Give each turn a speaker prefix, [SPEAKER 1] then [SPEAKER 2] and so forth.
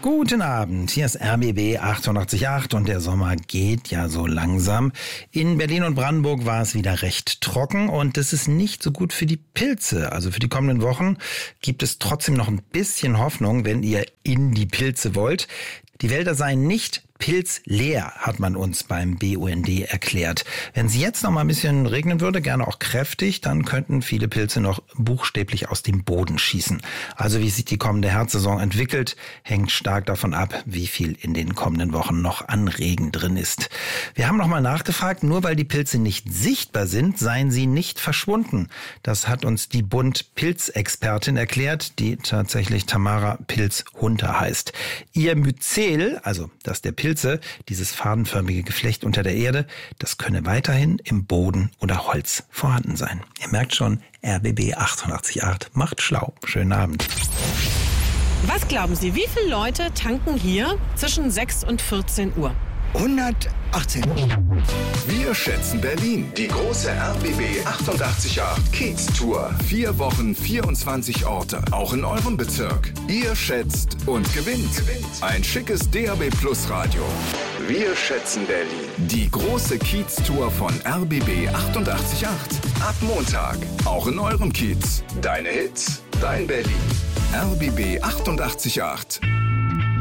[SPEAKER 1] Guten Abend, hier ist RBB 88.8 und der Sommer geht ja so langsam. In Berlin und Brandenburg war es wieder recht trocken und das ist nicht so gut für die Pilze. Also für die kommenden Wochen gibt es trotzdem noch ein bisschen Hoffnung, wenn ihr in die Pilze wollt. Die Wälder seien nicht pilzleer, hat man uns beim BUND erklärt. Wenn es jetzt noch mal ein bisschen regnen würde, gerne auch kräftig, dann könnten viele Pilze noch buchstäblich aus dem Boden schießen. Also wie sich die kommende Herbstsaison entwickelt, hängt stark davon ab, wie viel in den kommenden Wochen noch an Regen drin ist. Wir haben noch mal nachgefragt, nur weil die Pilze nicht sichtbar sind, seien sie nicht verschwunden. Das hat uns die Bund-Pilzexpertin erklärt, die tatsächlich Tamara Pilz-Hunter heißt. Ihr Myzel, also das der Pilze, dieses fadenförmige Geflecht unter der Erde, das könne weiterhin im Boden oder Holz vorhanden sein. Ihr merkt schon, RBB 88.8 macht schlau. Schönen Abend.
[SPEAKER 2] Was glauben Sie, wie viele Leute tanken hier zwischen 6 und 14 Uhr?
[SPEAKER 3] 118.
[SPEAKER 4] Wir schätzen Berlin. Die große RBB 88.8 Kiez-Tour. 4 Wochen, 24 Orte, auch in eurem Bezirk. Ihr schätzt und gewinnt. Ein schickes DAB Plus Radio. Wir schätzen Berlin. Die große Kiez-Tour von RBB 88.8. Ab Montag, auch in eurem Kiez. Deine Hits, dein Berlin. RBB 88.8.